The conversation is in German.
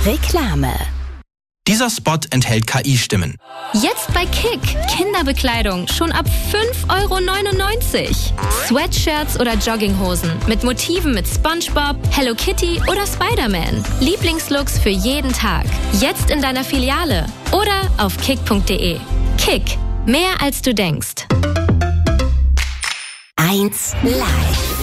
Reklame. Dieser Spot enthält KI-Stimmen. Jetzt bei Kick. Kinderbekleidung schon ab 5,99 €. Sweatshirts oder Jogginghosen mit Motiven mit SpongeBob, Hello Kitty oder Spider-Man. Lieblingslooks für jeden Tag. Jetzt in deiner Filiale oder auf kick.de. Kick. Mehr als du denkst. 1 Live.